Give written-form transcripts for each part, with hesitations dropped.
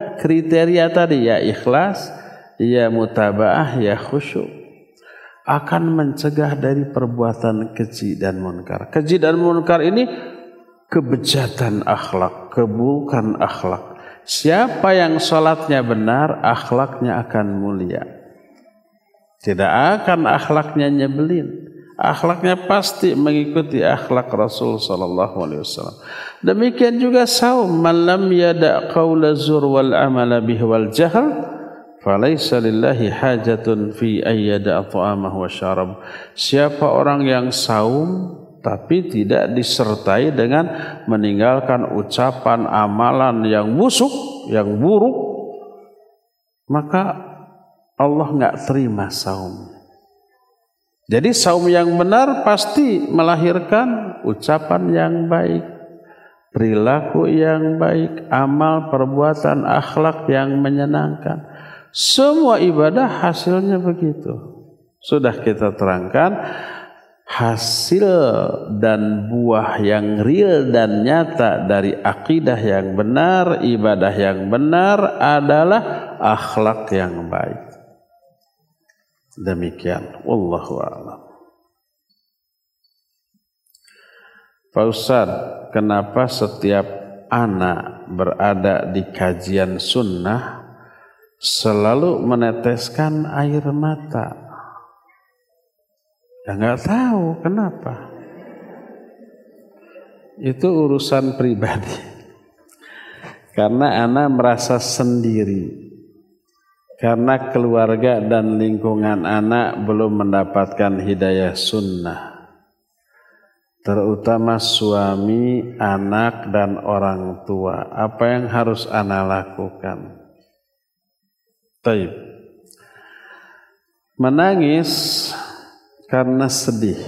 kriteria tadi, ya ikhlas, ya mutabaah, ya khusyuk, akan mencegah dari perbuatan keji dan munkar. Keji dan munkar ini kebejatan akhlak, keburukan akhlak. Siapa yang salatnya benar, akhlaknya akan mulia. Tidak akan akhlaknya nyebelin. Akhlaknya pasti mengikuti akhlak Rasul sallallahu alaihi wasallam. Demikian juga saum, man lam yada' qaula zur wal amala bihi wal jahl falaysa lillahi hajatun fi ayyada ta'amahu wa syarab. Siapa orang yang saum tapi tidak disertai dengan meninggalkan ucapan amalan yang busuk, yang buruk, maka Allah enggak terima saum. Jadi saum yang benar pasti melahirkan ucapan yang baik, perilaku yang baik, amal, perbuatan, akhlak yang menyenangkan. Semua ibadah hasilnya begitu. Sudah kita terangkan, hasil dan buah yang real dan nyata dari akidah yang benar, ibadah yang benar adalah akhlak yang baik. Demikian, wallahu a'lam. Pak Ustadz, kenapa setiap anak berada di kajian sunnah selalu meneteskan air mata? Ya nggak tahu kenapa. Itu urusan pribadi. Karena anak merasa sendiri. Karena keluarga dan lingkungan anak belum mendapatkan hidayah sunnah. Terutama suami, anak, dan orang tua. Apa yang harus anak lakukan? Taib. Menangis karena sedih.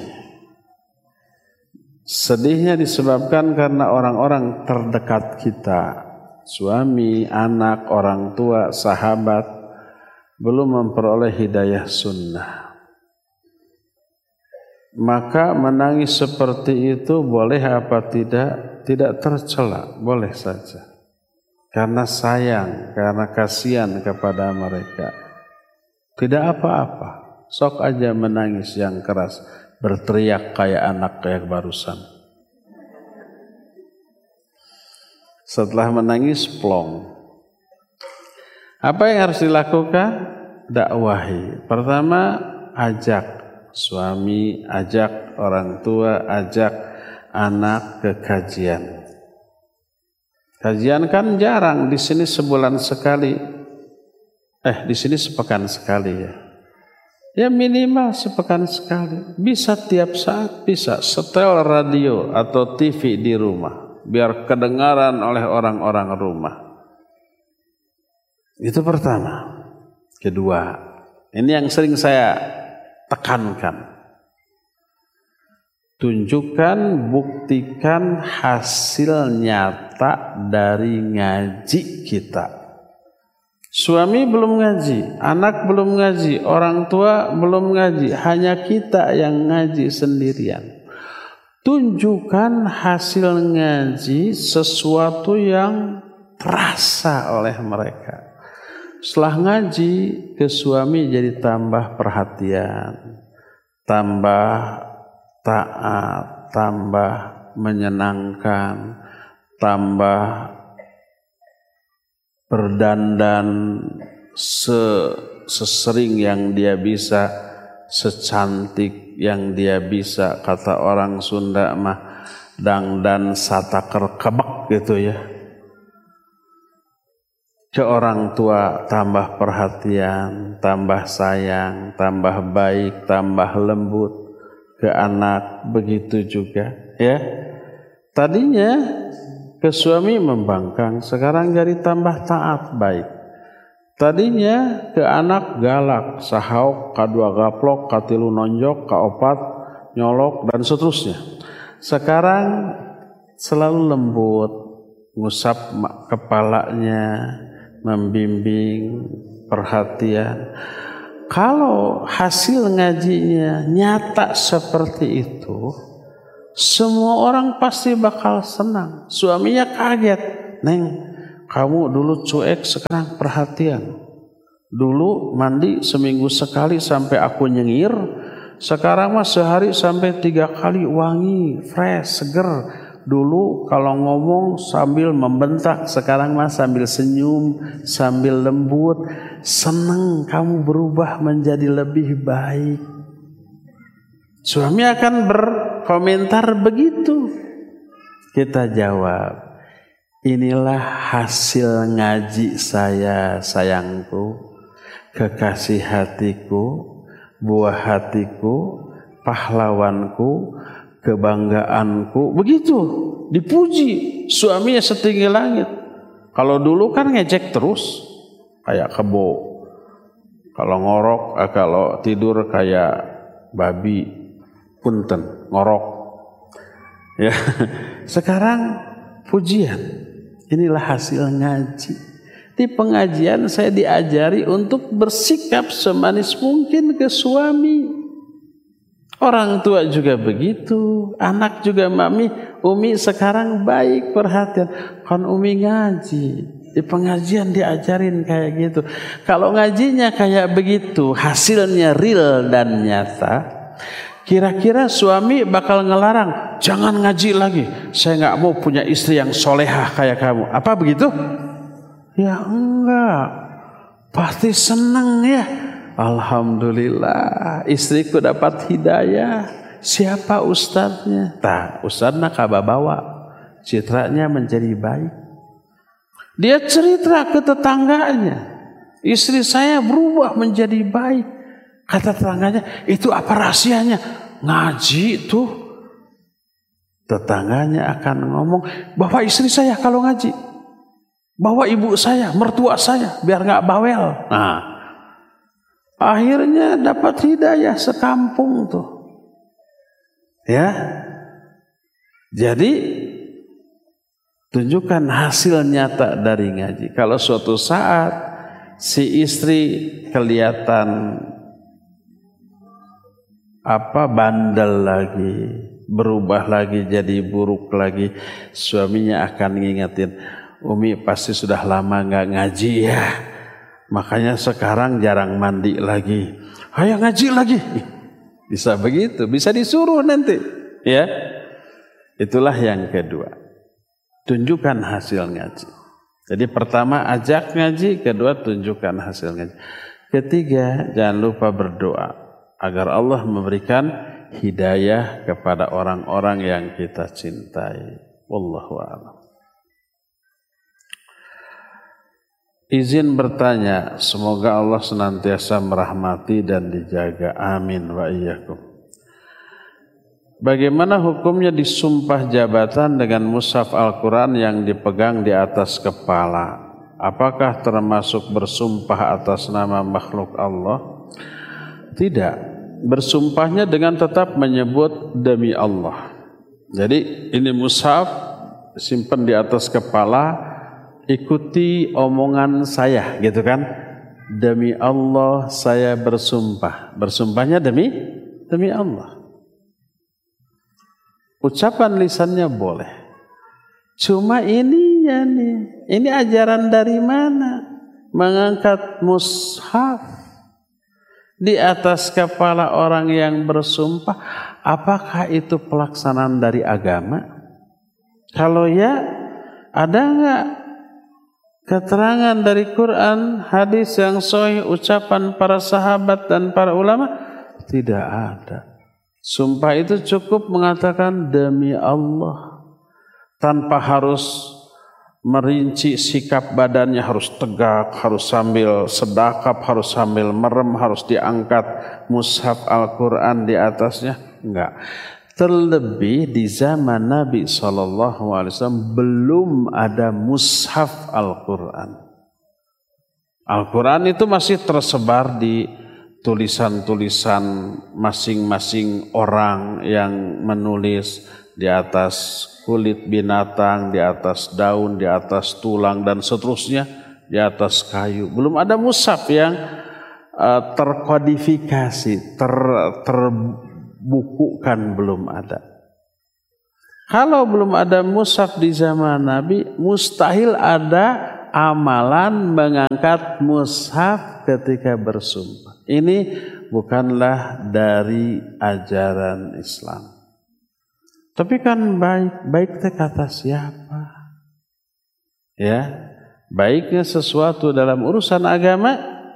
Sedihnya disebabkan karena orang-orang terdekat kita, suami, anak, orang tua, sahabat, belum memperoleh hidayah sunnah. Maka menangis seperti itu boleh apa tidak? Tidak tercela, boleh saja. Karena sayang, karena kasihan kepada mereka. Tidak apa-apa. Sok aja menangis yang keras, berteriak kayak anak kayak barusan. Setelah menangis plong. Apa yang harus dilakukan? Dakwahi. Pertama, ajak suami, ajak orang tua, ajak anak ke kajian. Kajian kan jarang, di sini sebulan sekali. Di sini sepekan sekali ya. Ya minimal sepekan sekali. Bisa tiap saat, bisa setel radio atau TV di rumah biar kedengaran oleh orang-orang rumah. Itu pertama. Kedua, ini yang sering saya tekankan. Tunjukkan, buktikan hasil nyata dari ngaji kita. Suami belum ngaji, anak belum ngaji, orang tua belum ngaji, hanya kita yang ngaji sendirian. Tunjukkan hasil ngaji sesuatu yang terasa oleh mereka. Setelah ngaji, ke suami jadi tambah perhatian, tambah taat, tambah menyenangkan, tambah berdandan sesering yang dia bisa, secantik yang dia bisa. Kata orang Sunda mah dangdan sataker kebek gitu ya. Ke orang tua tambah perhatian, tambah sayang, tambah baik, tambah lembut. Ke anak begitu juga ya. Tadinya ke suami membangkang, sekarang jadi tambah taat baik. Tadinya ke anak galak, sahauk, kadua gaplok, katilu nonjok, kaopat nyolok dan seterusnya. Sekarang selalu lembut, ngusap kepalanya, membimbing, perhatian. Kalau hasil ngajinya nyata seperti itu, semua orang pasti bakal senang. Suaminya kaget, "Neng, kamu dulu cuek, sekarang perhatian. Dulu mandi seminggu sekali sampai aku nyengir, sekarang mah sehari sampai 3 kali wangi, fresh, seger. Dulu kalau ngomong sambil membentak, sekarang mah sambil senyum, sambil lembut. Senang kamu berubah menjadi lebih baik. Suami akan berkomentar begitu. Kita jawab, inilah hasil ngaji saya sayangku, kekasih hatiku, buah hatiku, pahlawanku, kebanggaanku. Begitu dipuji suaminya setinggi langit. Kalau dulu kan ngejek terus kayak kebo, kalau ngorok, kalau tidur kayak babi, punten ngorok ya. Sekarang pujian, inilah hasil ngaji. Di pengajian saya diajari untuk bersikap semanis mungkin ke suami. Orang tua juga begitu, anak juga, mami, umi sekarang baik, perhatian. Kan umi ngaji, di pengajian diajarin kayak gitu. Kalau ngajinya kayak begitu, hasilnya real dan nyata, kira-kira suami bakal ngelarang, jangan ngaji lagi, saya nggak mau punya istri yang solehah kayak kamu. Apa begitu? Ya enggak, pasti senang ya. Alhamdulillah istriku dapat hidayah. Siapa ustadznya? Ustadznya kababawa, citranya menjadi baik. Dia cerita ke tetangganya, istri saya berubah menjadi baik. Kata tetangganya, itu apa rahasianya? Ngaji tuh. Tetangganya akan ngomong, bapak istri saya kalau ngaji, bawa ibu saya, mertua saya, biar gak bawel. Nah, akhirnya dapat hidayah sekampung tuh. Ya. Jadi tunjukkan hasil nyata dari ngaji. Kalau suatu saat si istri kelihatan bandel lagi, berubah lagi jadi buruk lagi, suaminya akan ngingetin, umi pasti sudah lama nggak ngaji ya, makanya sekarang jarang mandi lagi. Ayo ngaji lagi. Bisa begitu, bisa disuruh nanti. Ya, itulah yang kedua. Tunjukkan hasil ngaji. Jadi pertama ajak ngaji, kedua tunjukkan hasil ngaji. Ketiga, jangan lupa berdoa agar Allah memberikan hidayah kepada orang-orang yang kita cintai. Wallahu a'lam. Izin bertanya, semoga Allah senantiasa merahmati dan dijaga. Amin wa iyyakum. Bagaimana hukumnya disumpah jabatan dengan mushaf Al-Quran yang dipegang di atas kepala? Apakah termasuk bersumpah atas nama makhluk Allah? Tidak. Bersumpahnya dengan tetap menyebut demi Allah. Jadi ini mushaf simpan di atas kepala, ikuti omongan saya, gitu kan? Demi Allah saya bersumpah. Bersumpahnya demi Allah. Ucapan lisannya boleh. Cuma ininya nih, ini ajaran dari mana? Mengangkat mushaf di atas kepala orang yang bersumpah, apakah itu pelaksanaan dari agama? Kalau ya, ada enggak keterangan dari Quran, hadis yang sahih, ucapan para sahabat dan para ulama? Tidak ada. Sumpah itu cukup mengatakan demi Allah, tanpa harus merinci sikap badannya, harus tegak, harus sambil sedakap, harus sambil merem, harus diangkat mushaf Al-Quran di atasnya. Enggak. Terlebih di zaman Nabi SAW belum ada mushaf Al-Quran. Al-Quran itu masih tersebar di tulisan-tulisan masing-masing orang yang menulis di atas kulit binatang, di atas daun, di atas tulang, dan seterusnya, di atas kayu. Belum ada mushaf yang terkodifikasi, terbukukan, belum ada. Kalau belum ada mushaf di zaman Nabi, mustahil ada amalan mengangkat mushaf ketika bersumpah. Ini bukanlah dari ajaran Islam. Tapi kan baik teh kata siapa? Ya, baiknya sesuatu dalam urusan agama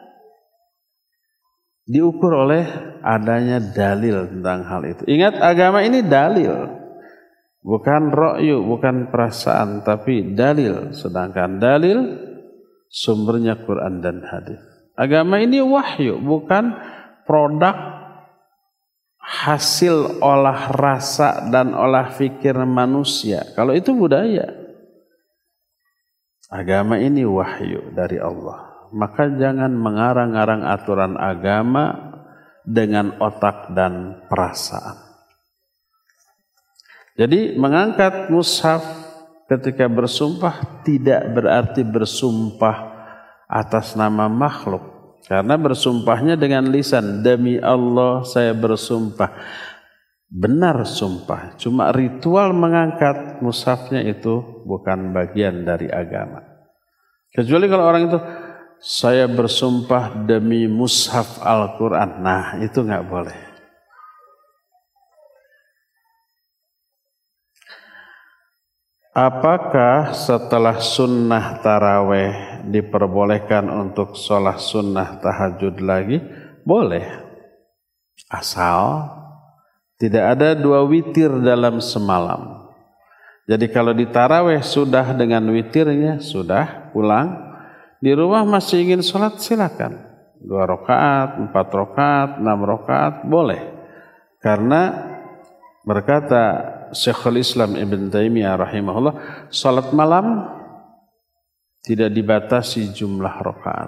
diukur oleh adanya dalil tentang hal itu. Ingat, agama ini dalil, bukan ra'yu, bukan perasaan, tapi dalil. Sedangkan dalil sumbernya Quran dan hadis. Agama ini wahyu, bukan produk hasil olah rasa dan olah fikir manusia. Kalau itu budaya. Agama ini wahyu dari Allah. Maka jangan mengarang-arang aturan agama dengan otak dan perasaan. Jadi mengangkat mushaf ketika bersumpah tidak berarti bersumpah atas nama makhluk. Karena bersumpahnya dengan lisan, demi Allah saya bersumpah. Benar sumpah, cuma ritual mengangkat mushafnya itu bukan bagian dari agama. Kecuali kalau orang itu, saya bersumpah demi mushaf Al-Quran. Nah, itu nggak boleh. Apakah setelah sunnah taraweh diperbolehkan untuk sholat sunnah tahajud lagi? Boleh. Asal tidak ada 2 witir dalam semalam. Jadi kalau di taraweh sudah dengan witirnya, sudah pulang. Di rumah masih ingin sholat, silakan. 2 rakaat, 4 rakaat, 6 rakaat, boleh. Karena berkata Syekhul Islam Ibn Taimiyah rahimahullah, sholat malam tidak dibatasi jumlah rakaat,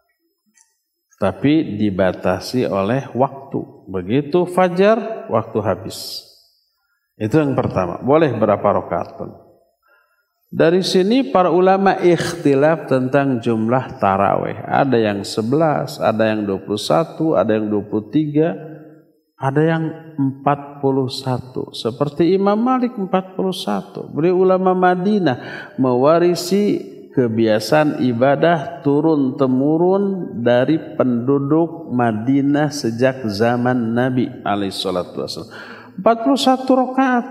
tapi dibatasi oleh waktu. Begitu fajar, waktu habis. Itu yang pertama. Boleh berapa rakaat pun. Dari sini para ulama ikhtilaf tentang jumlah tarawih. Ada yang 11, ada yang 21, ada yang 23, ada yang 41. Seperti Imam Malik 41. Beliau ulama Madinah mewarisi kebiasaan ibadah turun-temurun dari penduduk Madinah sejak zaman Nabi alaihissalatu wassalam. 41 rakaat,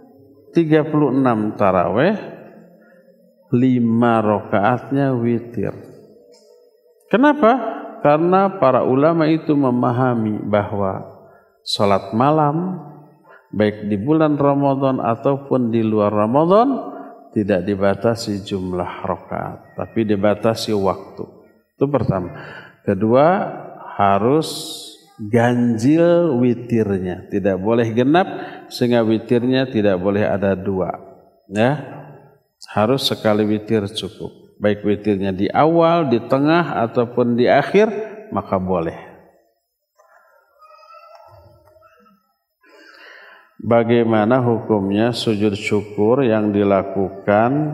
36 taraweh, 5 rakaatnya witir. Kenapa? Karena para ulama itu memahami bahwa salat malam baik di bulan Ramadan ataupun di luar Ramadan tidak dibatasi jumlah rakaat, tapi dibatasi waktu. Itu pertama. Kedua, harus ganjil witirnya, tidak boleh genap, sehingga witirnya tidak boleh ada 2. Ya, harus sekali witir cukup. Baik witirnya di awal, di tengah ataupun di akhir, maka boleh. Bagaimana hukumnya sujud syukur yang dilakukan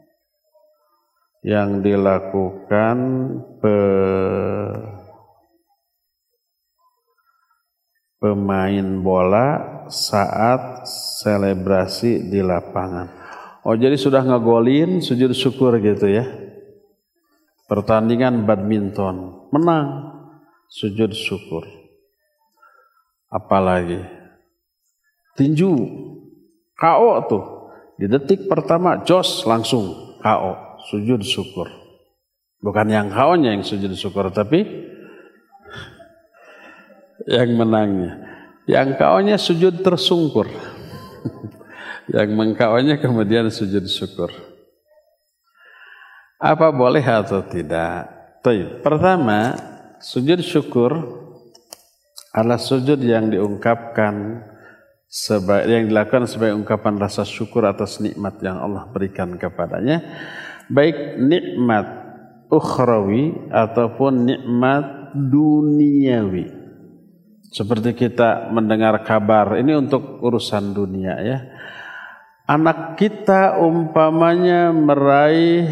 pemain bola saat selebrasi di lapangan? Oh, jadi sudah ngegolin sujud syukur gitu ya. Pertandingan badminton menang, sujud syukur. Apalagi tinju, KO tuh. Di detik pertama, jos langsung KO, sujud syukur. Bukan yang KO-nya yang sujud syukur, tapi yang menangnya. Yang KO-nya sujud tersungkur. Yang meng-KO-nya kemudian sujud syukur. Apa boleh atau tidak? Pertama, sujud syukur adalah sujud yang diungkapkan yang dilakukan sebagai ungkapan rasa syukur atas nikmat yang Allah berikan kepadanya, baik nikmat ukhrawi ataupun nikmat duniawi. Seperti kita mendengar kabar, ini untuk urusan dunia ya. Anak kita umpamanya meraih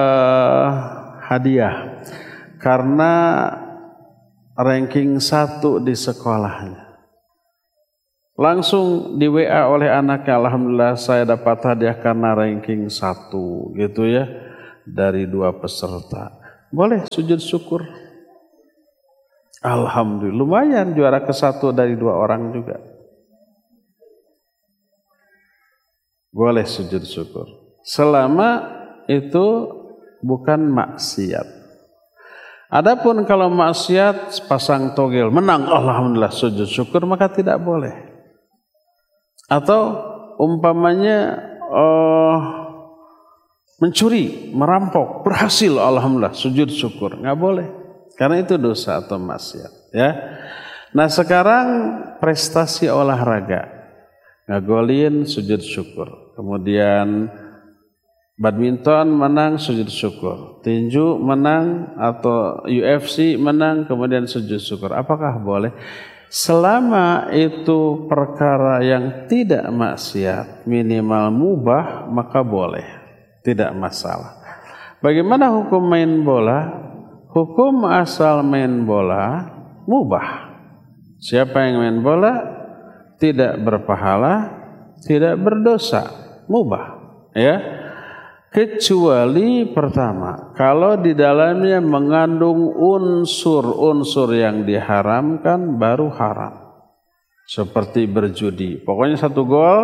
hadiah karena ranking 1 di sekolahnya. Langsung di WA oleh anaknya, alhamdulillah saya dapat hadiah karena ranking 1 gitu ya. dari dua peserta, boleh sujud syukur. Alhamdulillah, lumayan juara ke-1 dari 2 orang juga. Boleh sujud syukur. Selama itu bukan maksiat. Adapun kalau maksiat pasang togel, menang alhamdulillah sujud syukur, maka tidak boleh. Atau umpamanya mencuri, merampok, berhasil alhamdulillah sujud syukur, nggak boleh. Karena itu dosa atau maksiat, ya. Nah, sekarang prestasi olahraga. Ngagolin sujud syukur. Kemudian badminton menang sujud syukur. Tinju menang atau UFC menang kemudian sujud syukur. Apakah boleh? Selama itu perkara yang tidak maksiat, minimal mubah, maka boleh. Tidak masalah. Bagaimana hukum main bola? Hukum asal main bola mubah. Siapa yang main bola tidak berpahala, tidak berdosa, mubah, ya. Kecuali pertama, kalau di dalamnya mengandung unsur-unsur yang diharamkan baru haram. Seperti berjudi. Pokoknya 1 gol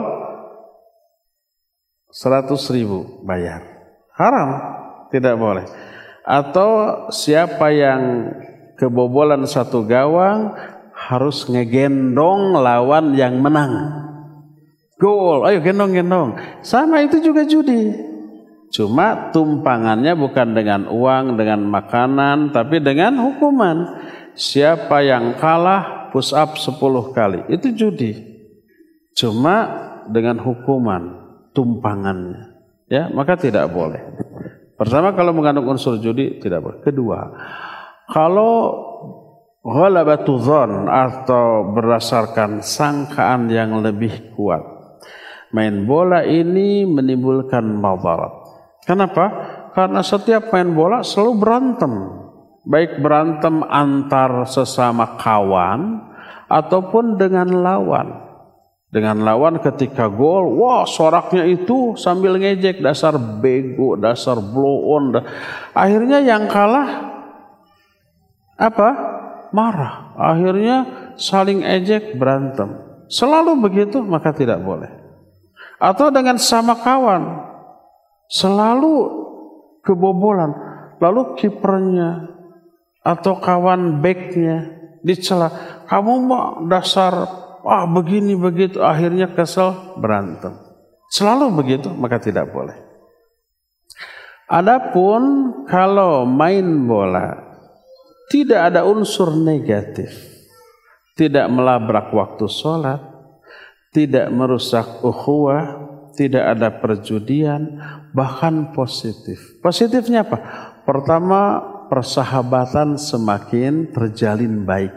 100.000 bayar. Haram, tidak boleh. Atau siapa yang kebobolan 1 gawang harus ngegendong lawan yang menang. Gol, ayo gendong-gendong. Sama itu juga judi. Cuma tumpangannya bukan dengan uang, dengan makanan, tapi dengan hukuman. Siapa yang kalah push up 10 kali. Itu judi. Cuma dengan hukuman tumpangannya. Ya, maka tidak boleh. Pertama, kalau mengandung unsur judi tidak boleh. Kedua, kalau ghalabatu dzan atau berdasarkan sangkaan yang lebih kuat, main bola ini menimbulkan madarat. Kenapa? Karena setiap main bola selalu berantem. Baik berantem antar sesama kawan ataupun dengan lawan. Dengan lawan ketika gol, wah soraknya itu sambil ngejek, dasar bego, dasar blow on. Akhirnya yang kalah apa? Marah. Akhirnya saling ejek, berantem. Selalu begitu, maka tidak boleh. Atau dengan sama kawan, selalu kebobolan. Lalu kipernya atau kawan backnya dicela. Kamu mah dasar begini begitu, akhirnya kesel, berantem. Selalu begitu, maka tidak boleh. Adapun kalau main bola tidak ada unsur negatif, tidak melabrak waktu sholat, tidak merusak ukhuwah, tidak ada perjudian, bahkan positif. Positifnya apa? Pertama, persahabatan semakin terjalin baik.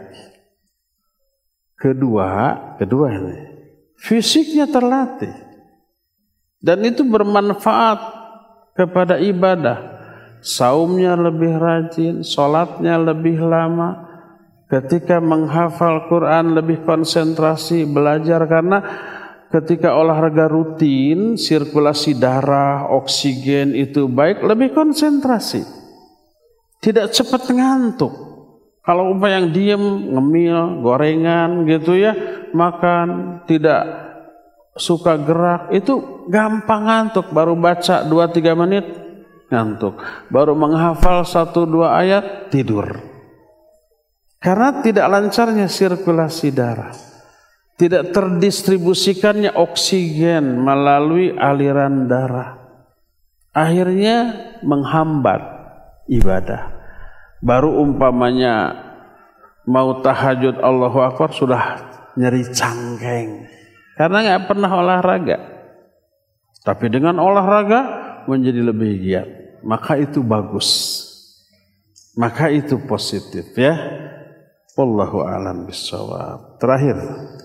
Kedua ini, fisiknya terlatih. Dan itu bermanfaat kepada ibadah. Saumnya lebih rajin, sholatnya lebih lama. Ketika menghafal Quran lebih konsentrasi, belajar. Karena ketika olahraga rutin, sirkulasi darah, oksigen itu baik, lebih konsentrasi. Tidak cepat ngantuk. Kalau umpama yang diem, ngemil, gorengan gitu ya, makan, tidak suka gerak, itu gampang ngantuk. Baru baca 2-3 menit, ngantuk. Baru menghafal 1-2 ayat, tidur. Karena tidak lancarnya sirkulasi darah. Tidak terdistribusikannya oksigen melalui aliran darah. Akhirnya menghambat ibadah. Baru umpamanya mau tahajud Allahu Akbar sudah nyeri cangkeng. Karena nggak pernah olahraga. Tapi dengan olahraga menjadi lebih giat. Maka itu bagus. Maka itu positif ya. Wallahu a'lam bishawab. Terakhir.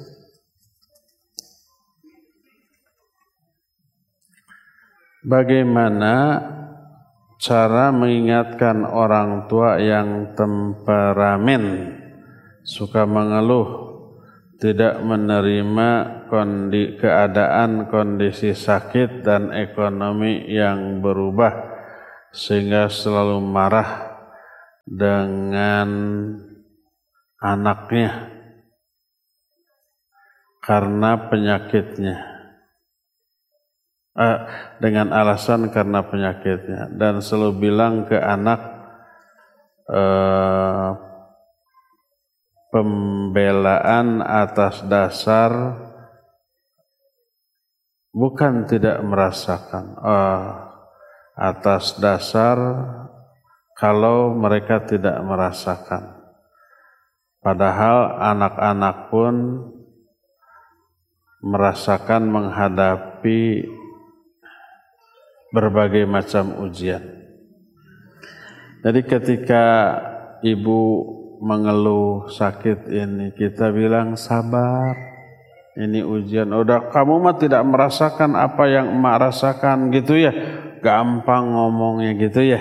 Bagaimana cara mengingatkan orang tua yang temperamen, suka mengeluh, tidak menerima keadaan kondisi sakit dan ekonomi yang berubah sehingga selalu marah dengan anaknya karena penyakitnya, dengan alasan karena penyakitnya, dan selalu bilang ke anak pembelaan atas dasar bukan tidak merasakan, atas dasar kalau mereka tidak merasakan. Padahal anak-anak pun merasakan menghadapi berbagai macam ujian. Jadi ketika ibu mengeluh sakit ini, kita bilang sabar, ini ujian. Udah, kamu mah tidak merasakan apa yang emak rasakan gitu ya, gampang ngomongnya gitu ya.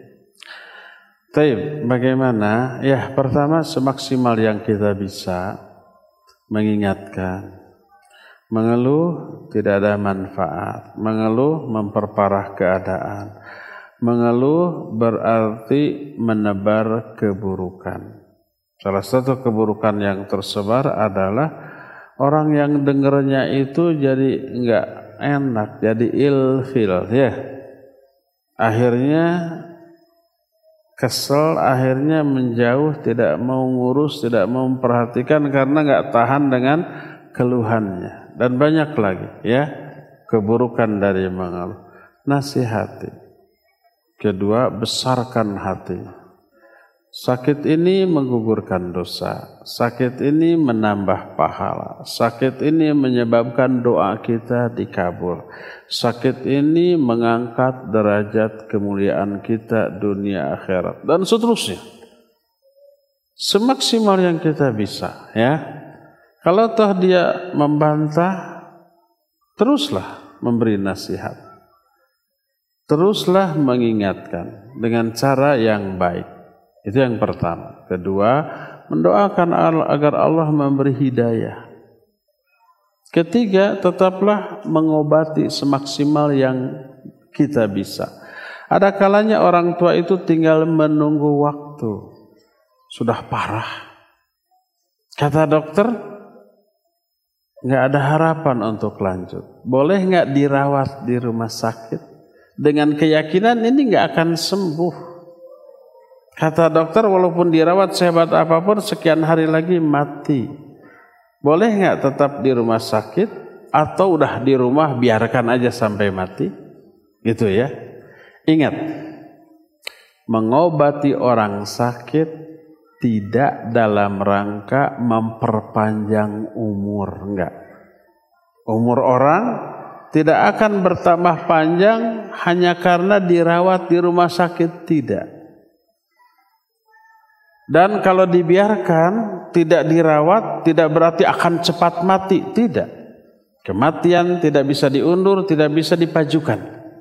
Tapi bagaimana? Ya pertama semaksimal yang kita bisa mengingatkan. Mengeluh tidak ada manfaat. Mengeluh memperparah keadaan. Mengeluh berarti menebar keburukan. Salah satu keburukan yang tersebar adalah orang yang dengernya itu jadi enggak enak, jadi ilfil ya. Akhirnya kesel, akhirnya menjauh, tidak mau ngurus, tidak mau memperhatikan karena enggak tahan dengan keluhannya. Dan banyak lagi ya keburukan dari mengeluh. Nasihati. Kedua, besarkan hati. Sakit ini menggugurkan dosa. Sakit ini menambah pahala. Sakit ini menyebabkan doa kita dikabul. Sakit ini mengangkat derajat kemuliaan kita dunia akhirat. Dan seterusnya. Semaksimal yang kita bisa ya. Kalau toh dia membantah, teruslah memberi nasihat. Teruslah mengingatkan dengan cara yang baik. Itu yang pertama. Kedua, mendoakan agar Allah memberi hidayah. Ketiga, tetaplah mengobati semaksimal yang kita bisa. Ada kalanya orang tua itu tinggal menunggu waktu. Sudah parah. Kata dokter, nggak ada harapan untuk lanjut. Boleh nggak dirawat di rumah sakit? Dengan keyakinan ini nggak akan sembuh. Kata dokter, walaupun dirawat sehebat apapun, sekian hari lagi mati. Boleh nggak tetap di rumah sakit? Atau udah di rumah biarkan aja sampai mati? Gitu ya. Ingat, mengobati orang sakit tidak dalam rangka memperpanjang umur, enggak. Umur orang tidak akan bertambah panjang hanya karena dirawat di rumah sakit, tidak. Dan kalau dibiarkan, tidak dirawat, tidak berarti akan cepat mati, tidak. Kematian tidak bisa diundur, tidak bisa dipajukan.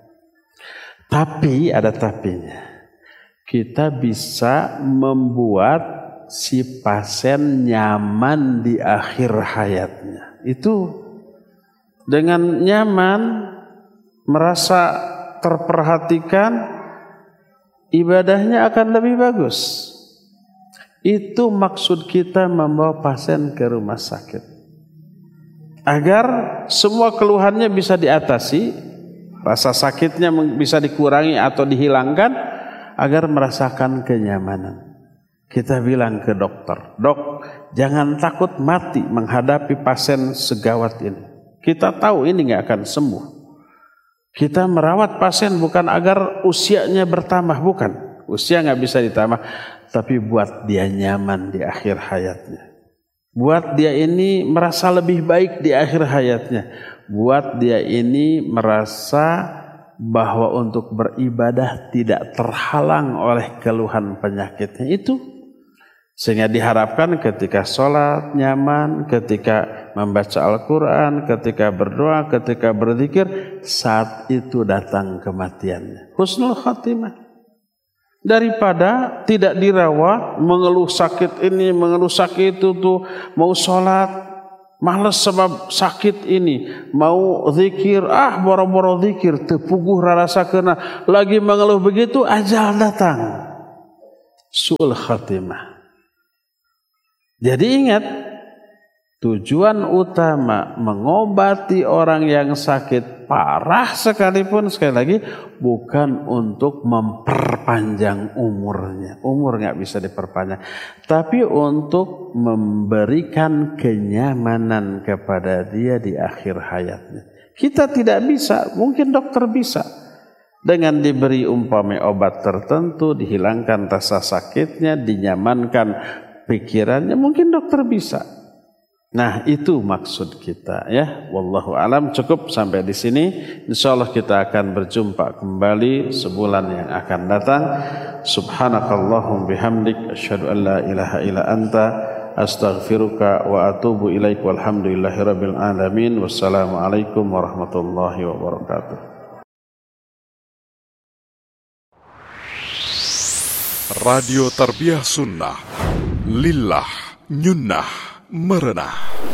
Tapi ada tapinya. Kita bisa membuat si pasien nyaman di akhir hayatnya. Itu dengan nyaman, merasa terperhatikan, ibadahnya akan lebih bagus. Itu maksud kita membawa pasien ke rumah sakit. Agar semua keluhannya bisa diatasi, rasa sakitnya bisa dikurangi atau dihilangkan, agar merasakan kenyamanan. Kita bilang ke dokter, dok, jangan takut mati menghadapi pasien segawat ini. Kita tahu ini nggak akan sembuh. Kita merawat pasien bukan agar usianya bertambah, bukan. Usia nggak bisa ditambah, tapi buat dia nyaman di akhir hayatnya. Buat dia ini merasa lebih baik di akhir hayatnya. Buat dia ini merasa bahwa untuk beribadah tidak terhalang oleh keluhan penyakitnya itu. Sehingga diharapkan ketika sholat nyaman, ketika membaca Al-Quran, ketika berdoa, ketika berzikir, saat itu datang kematiannya. Husnul khatimah. Daripada tidak dirawat, mengeluh sakit ini, mengeluh sakit itu tuh, mau sholat, Males sebab sakit ini, mau zikir, boro-boro zikir, tepuguh rarasakeuna, lagi mengeluh begitu, ajal datang. Su'ul khatimah. Jadi ingat, tujuan utama mengobati orang yang sakit parah sekalipun, sekali lagi, bukan untuk memperpanjang umurnya. Umur nggak bisa diperpanjang. Tapi untuk memberikan kenyamanan kepada dia di akhir hayatnya. Kita tidak bisa, mungkin dokter bisa. Dengan diberi umpamai obat tertentu, dihilangkan rasa sakitnya, dinyamankan pikirannya, mungkin dokter bisa. Nah, itu maksud kita ya. Wallahu alam. Cukup sampai di sini. Insyaallah kita akan berjumpa kembali sebulan yang akan datang. Subhanakallahum bihamdik asyhadu an la ilaha illa anta astaghfiruka wa atubu ilaik. Walhamdulillahirabbil alamin. Wassalamualaikum warahmatullahi wabarakatuh. Radio Tarbiyah Sunnah Lillah Nyunnah Merenah.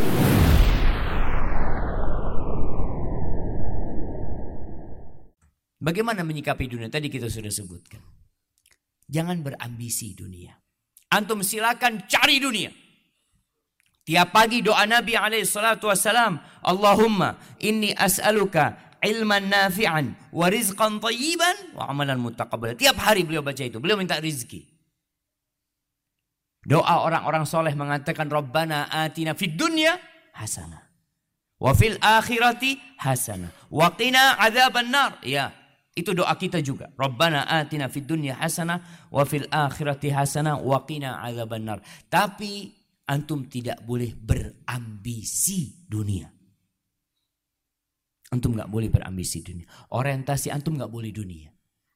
Bagaimana menyikapi dunia? Tadi kita sudah sebutkan. Jangan berambisi dunia. Antum silakan cari dunia. Tiap pagi doa Nabi SAW. Allahumma inni as'aluka ilman nafi'an wa rizqan tayyiban wa amalan mutaqabbalan. Tiap hari beliau baca itu. Beliau minta rizki. Doa orang-orang soleh mengatakan Rabbana atina fid dunya hasanah wa fil akhirati hasanah wa qina adzaban nar. Ya, itu doa kita juga. Rabbana atina fid dunya hasanah wa fil akhirati hasanah wa qina adzaban nar. Tapi antum tidak boleh berambisi dunia. Antum enggak boleh berambisi dunia. Orientasi antum enggak boleh dunia.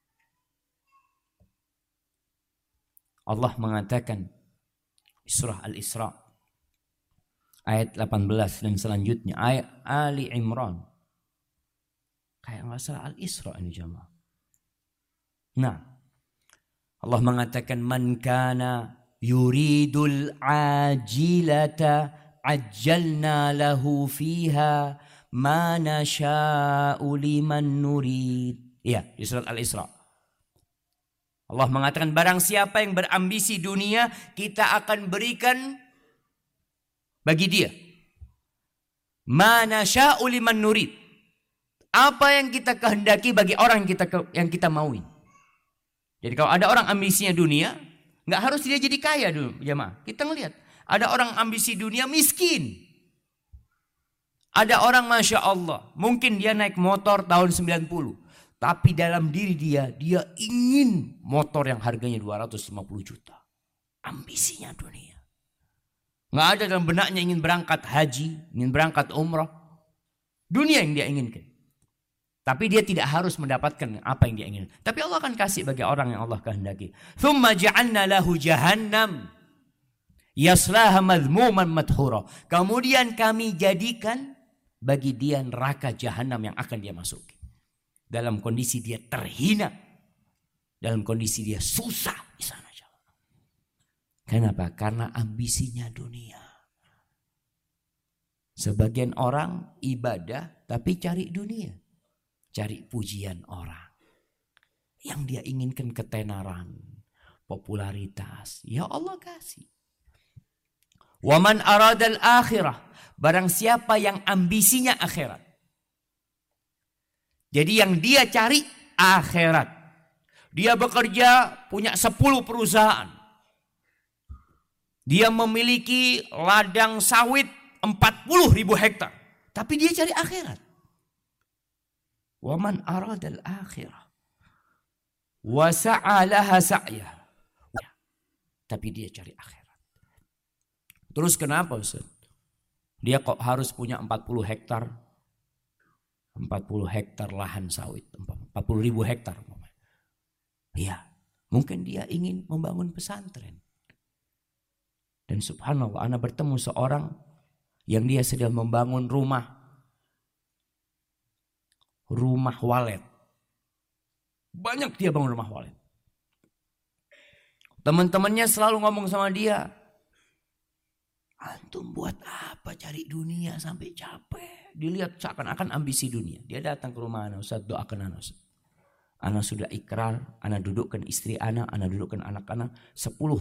Allah mengatakan Surah Al-Isra ayat 18 dan selanjutnya, ayat Ali Imran. Kayak nggak salah Al-Isra ini jemaah. Nah, Allah mengatakan man kana yuridul ajilata ajjalna lahu fiha ma nasha'u liman nurid. Ya, di surat Al-Isra. Allah mengatakan barang siapa yang berambisi dunia, kita akan berikan bagi dia ma nasya'u liman nurid. Apa yang kita kehendaki bagi orang yang kita mauin. Jadi kalau ada orang ambisinya dunia, nggak harus dia jadi kaya dulu, jemaah. Kita ngelihat ada orang ambisi dunia miskin. Ada orang Masya Allah, mungkin dia naik motor tahun 90. Tapi dalam diri dia ingin motor yang harganya 250 juta. Ambisinya dunia. Nggak ada dalam benaknya ingin berangkat haji, ingin berangkat umrah. Dunia yang dia inginkan. Tapi dia tidak harus mendapatkan apa yang dia inginkan. Tapi Allah akan kasih bagi orang yang Allah kehendaki. Thumma ja'alna lahu jahannam yaslaha madhmuman madhura. Kemudian kami jadikan bagi dia neraka jahanam yang akan dia masuki. Dalam kondisi dia terhina. Dalam kondisi dia susah di sana. Kenapa? Karena ambisinya dunia. Sebagian orang ibadah tapi cari dunia. Cari pujian orang. Yang dia inginkan ketenaran. Popularitas. Ya Allah kasih. Waman aradal akhirah. Barang siapa yang ambisinya akhirat. Jadi yang dia cari akhirat. Dia bekerja punya 10 perusahaan. Dia memiliki ladang sawit 40.000 hektar. Tapi dia cari akhirat. Waman aradal akhirah. Wa sa'alaha sa'yah. Tapi dia cari akhirat. Terus kenapa Ustaz? Dia kok harus punya 40 hektar? 40 hektar lahan sawit, 40.000 hektar. Ya, mungkin dia ingin membangun pesantren. Dan subhanallah, ana bertemu seorang yang dia sedang membangun rumah walet. Banyak dia bangun rumah walet. Teman-temannya selalu ngomong sama dia, Antum buat apa cari dunia sampai capek? Dilihat seakan-akan ambisi dunia. Dia datang ke rumah anak, Ustaz doakan anak. Anak sudah ikrar, anak dudukkan istri anak dudukkan anak-anak. 10